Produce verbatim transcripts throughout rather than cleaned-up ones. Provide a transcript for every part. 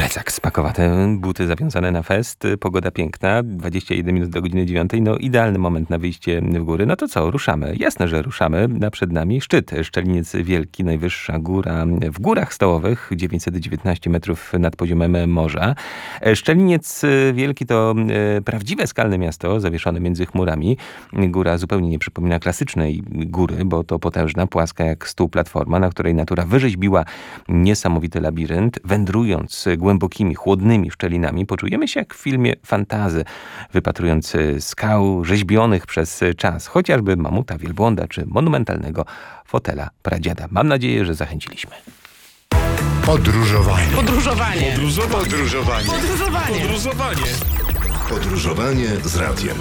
Plecak spakowany, buty zawiązane na fest, pogoda piękna, dwadzieścia jeden minut do godziny dziewiątej, no idealny moment na wyjście w góry. No to co, ruszamy. Jasne, że ruszamy. Na przed nami szczyt, Szczeliniec Wielki, najwyższa góra w Górach Stołowych, dziewięćset dziewiętnaście metrów nad poziomem morza. Szczeliniec Wielki to prawdziwe skalne miasto, zawieszone między chmurami. Góra zupełnie nie przypomina klasycznej góry, bo to potężna, płaska jak stół platforma, na której natura wyrzeźbiła niesamowity labirynt. Wędrując głębokimi, chłodnymi szczelinami, poczujemy się jak w filmie fantasy, wypatrując skał rzeźbionych przez czas, chociażby mamuta, wielbłąda czy monumentalnego fotela pradziada. Mam nadzieję, że zachęciliśmy. Podróżowanie. Podróżowanie. Podróżowanie. Podróżowanie. Podróżowanie. Podróżowanie. Podróżowanie z radiem.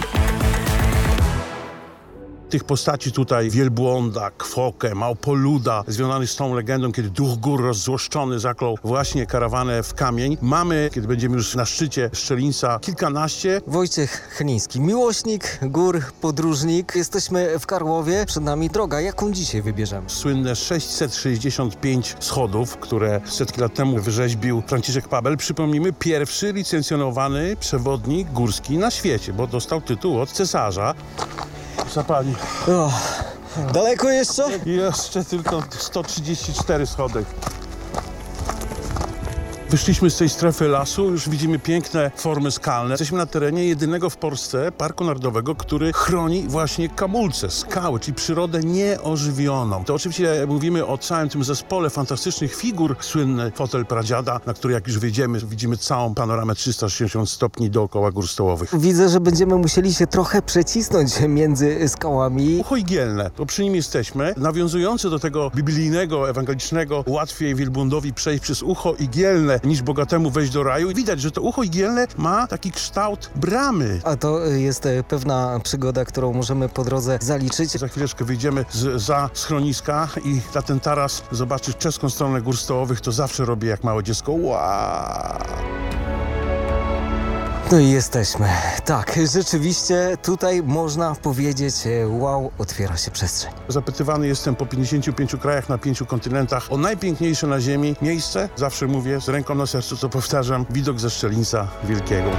Tych postaci tutaj, wielbłąda, kwokę, małpoluda, związanych z tą legendą, kiedy duch gór rozzłoszczony zaklął właśnie karawanę w kamień. Mamy, kiedy będziemy już na szczycie Szczelińca, kilkanaście. Wojciech Chliński, miłośnik gór, podróżnik. Jesteśmy w Karłowie, przed nami droga. Jaką dzisiaj wybierzemy? Słynne sześćset sześćdziesiąt pięć schodów, które setki lat temu wyrzeźbił Franciszek Pabel. Przypomnijmy, pierwszy licencjonowany przewodnik górski na świecie, bo dostał tytuł od cesarza. Zapali. O, daleko jeszcze? Jeszcze tylko sto trzydzieści cztery schody. Wyszliśmy z tej strefy lasu, już widzimy piękne formy skalne. Jesteśmy na terenie jedynego w Polsce parku narodowego, który chroni właśnie kamulce, skały, czyli przyrodę nieożywioną. To oczywiście mówimy o całym tym zespole fantastycznych figur. Słynny fotel pradziada, na który jak już wyjdziemy, widzimy całą panoramę trzysta sześćdziesiąt stopni dookoła gór stołowych. Widzę, że będziemy musieli się trochę przecisnąć między skałami. Ucho igielne, to przy nim jesteśmy. Nawiązujące do tego biblijnego, ewangelicznego, łatwiej wielbłądowi przejść przez ucho igielne, niż bogatemu wejść do raju. Widać, że to ucho igielne ma taki kształt bramy. A to jest pewna przygoda, którą możemy po drodze zaliczyć. Za chwileczkę wyjdziemy z, za schroniska i na ten taras zobaczyć czeską stronę gór stołowych, to zawsze robię jak małe dziecko. Wow! No i jesteśmy. Tak, rzeczywiście tutaj można powiedzieć, wow, otwiera się przestrzeń. Zapytywany jestem po pięćdziesięciu pięciu krajach na pięciu kontynentach o najpiękniejsze na ziemi miejsce. Zawsze mówię z ręką na sercu, co powtarzam, widok ze Szczelinca Wielkiego.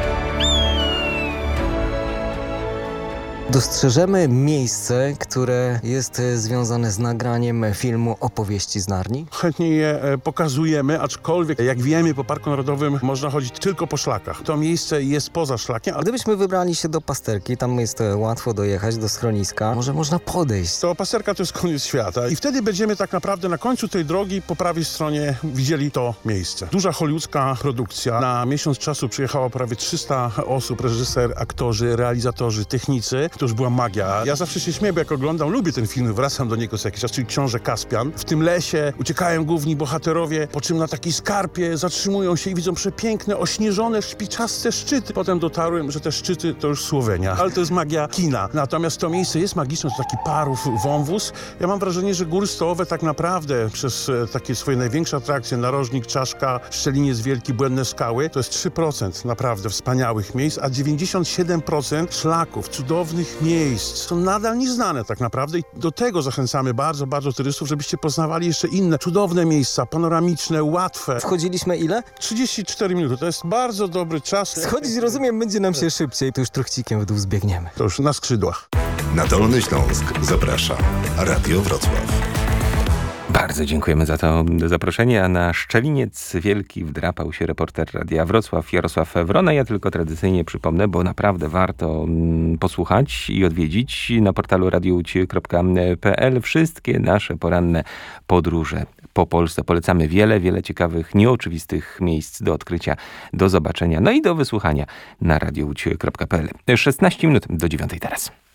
Dostrzeżemy miejsce, które jest związane z nagraniem filmu Opowieści z Narni. Chętnie je pokazujemy, aczkolwiek jak wiemy, po Parku Narodowym można chodzić tylko po szlakach. To miejsce jest poza szlakiem. A gdybyśmy wybrali się do Pasterki, tam jest łatwo dojechać do schroniska, może można podejść. To Pasterka to jest koniec świata i wtedy będziemy tak naprawdę na końcu tej drogi po prawej stronie widzieli to miejsce. Duża hollywoodzka produkcja. Na miesiąc czasu przyjechało prawie trzysta osób, reżyser, aktorzy, realizatorzy, technicy. To już była magia. Ja zawsze się śmieję, bo jak oglądam, lubię ten film, wracam do niego co jakiś czas, czyli Książę Kaspian. W tym lesie uciekają główni bohaterowie, po czym na takiej skarpie zatrzymują się i widzą przepiękne, ośnieżone, szpiczaste szczyty. Potem dotarłem, że te szczyty to już Słowenia, ale to jest magia kina. Natomiast to miejsce jest magiczne, to taki parów, wąwóz. Ja mam wrażenie, że góry stołowe tak naprawdę przez e, takie swoje największe atrakcje, Narożnik, Czaszka, Szczeliniec Wielki, Błędne Skały, to jest trzy procent naprawdę wspaniałych miejsc, a dziewięćdziesiąt siedem procent szlaków, cudownych miejsc są nadal nieznane tak naprawdę i do tego zachęcamy bardzo, bardzo turystów, żebyście poznawali jeszcze inne cudowne miejsca, panoramiczne, łatwe. Wchodziliśmy ile? trzydzieści cztery minuty, to jest bardzo dobry czas. Schodzić, rozumiem, będzie nam się szybciej, to już truchcikiem w dół zbiegniemy. To już na skrzydłach. Na Dolny Śląsk zaprasza Radio Wrocław. Bardzo dziękujemy za to zaproszenie, a na Szczeliniec Wielki wdrapał się reporter Radia Wrocław Jarosław Wrona. Ja tylko tradycyjnie przypomnę, bo naprawdę warto posłuchać i odwiedzić na portalu radio u cie kropka pe el wszystkie nasze poranne podróże po Polsce. Polecamy wiele, wiele ciekawych, nieoczywistych miejsc do odkrycia, do zobaczenia, no i do wysłuchania na radio u cie kropka pe el. szesnaście minut do dziewiątej teraz.